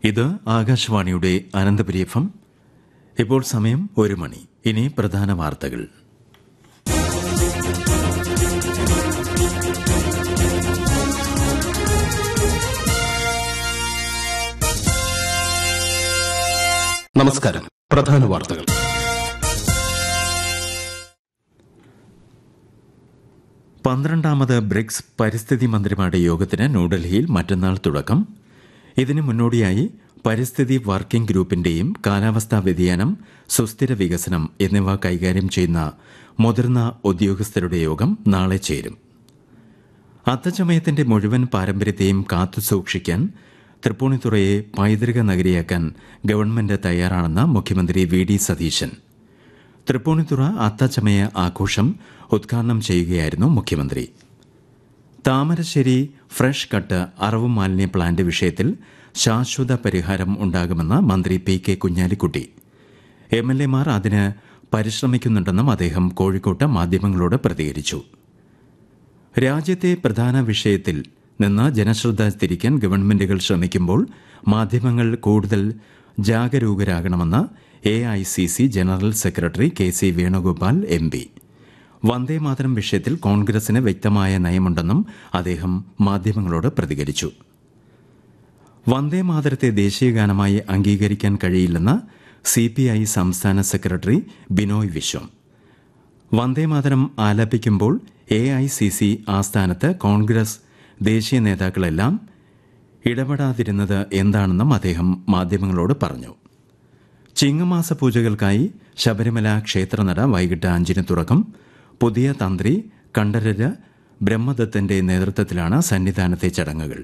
ഇത് ആകാശവാണിയുടെ അനന്തപുരി FM. ഇപ്പോൾ സമയം 1 മണി. ഇനി പ്രധാന വാർത്തകൾ. നമസ്കാരം. പ്രധാന വാർത്തകൾ. പന്ത്രണ്ടാമത് ബ്രിക്സ് പരിസ്ഥിതി മന്ത്രിമാരുടെ യോഗത്തിന് ന്യൂഡൽഹിയിൽ മറ്റന്നാൾ തുടക്കം. ഇതിന് മുന്നോടിയായി പരിസ്ഥിതി വർക്കിംഗ് ഗ്രൂപ്പിന്റെയും കാലാവസ്ഥാ വ്യതിയാനം, സുസ്ഥിര വികസനം എന്നിവ കൈകാര്യം ചെയ്യുന്ന മുതിർന്ന ഉദ്യോഗസ്ഥരുടെ യോഗം നാളെ ചേരും. അത്തച്ചമയത്തിന്റെ മുഴുവൻ പാരമ്പര്യത്തെയും കാത്തുസൂക്ഷിക്കാൻ തൃപ്പൂണിത്തുറയെ പൈതൃക നഗരിയാക്കാൻ ഗവൺമെന്റ് തയ്യാറാണെന്ന് മുഖ്യമന്ത്രി VD സതീശൻ. തൃപ്പൂണിത്തുറ അത്തച്ചമയ ആഘോഷം ഉദ്ഘാടനം ചെയ്യുകയായിരുന്നു മുഖ്യമന്ത്രി. താമരശ്ശേരി ഫ്രഷ് കട്ട് അറവ് മാലിന്യ പ്ലാന്റ് വിഷയത്തിൽ ശാശ്വത പരിഹാരം ഉണ്ടാകുമെന്ന് മന്ത്രി PK കുഞ്ഞാലിക്കുട്ടി. MLAമാർ അതിന് പരിശ്രമിക്കുന്നുണ്ടെന്നും അദ്ദേഹം കോഴിക്കോട്ട് മാധ്യമങ്ങളോട് പ്രതികരിച്ചു. രാജ്യത്തെ പ്രധാന വിഷയത്തിൽ നിന്ന് ജനശ്രദ്ധ തിരിക്കാൻ ഗവൺമെന്റുകൾ ശ്രമിക്കുമ്പോൾ മാധ്യമങ്ങൾ കൂടുതൽ ജാഗരൂകരാകണമെന്ന് AICC general secretary KC Venugopal MP. Vande Mataram വിഷയത്തിൽ കോൺഗ്രസിന് വ്യക്തമായ നയമുണ്ടെന്നും അദ്ദേഹം മാധ്യമങ്ങളോട് പ്രതികരിച്ചു. വന്ദേമാതരത്തെ ദേശീയഗാനമായി അംഗീകരിക്കാൻ കഴിയില്ലെന്ന് CPI സംസ്ഥാന സെക്രട്ടറി ബിനോയ് വിശ്വം. വന്ദേമാതരം ആലപിക്കുമ്പോൾ AICC ആസ്ഥാനത്ത് കോൺഗ്രസ് ദേശീയ നേതാക്കളെല്ലാം ഇടപെടാതിരുന്നത് എന്താണെന്നും അദ്ദേഹം മാധ്യമങ്ങളോട് പറഞ്ഞു. ചിങ്ങമാസ പൂജകൾക്കായി ശബരിമല ക്ഷേത്രനട വൈകിട്ട് 5-ന് തുറക്കും. പുതിയ തന്ത്രി കണ്ഠരര് ബ്രഹ്മദത്തന്റെ നേതൃത്വത്തിലാണ് സന്നിധാനത്തെ ചടങ്ങുകൾ.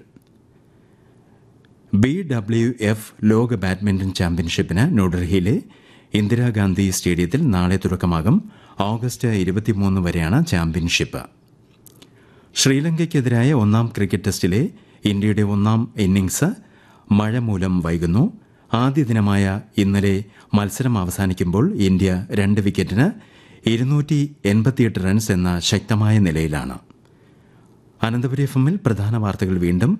BWF ലോക ബാഡ്മിന്റൺ ചാമ്പ്യൻഷിപ്പിന് ന്യൂഡൽഹിയിലെ ഇന്ദിരാഗാന്ധി സ്റ്റേഡിയത്തിൽ നാളെ തുടക്കമാകും. ഓഗസ്റ്റ് 23 വരെയാണ് ചാമ്പ്യൻഷിപ്പ്. ശ്രീലങ്കയ്ക്കെതിരായ 1-ാം ക്രിക്കറ്റ് ടെസ്റ്റിലെ ഇന്ത്യയുടെ 1-ാം ഇന്നിംഗ്സ് മഴ മൂലം വൈകുന്നു. ആദ്യ ദിനമായ ഇന്നലെ മത്സരം അവസാനിക്കുമ്പോൾ ഇന്ത്യ 2 വിക്കറ്റിന് 288 റൺസ് എന്ന ശക്തമായ നിലയിലാണ്. അനന്തപുരി FM-ൽ പ്രധാന വാർത്തകൾ വീണ്ടും.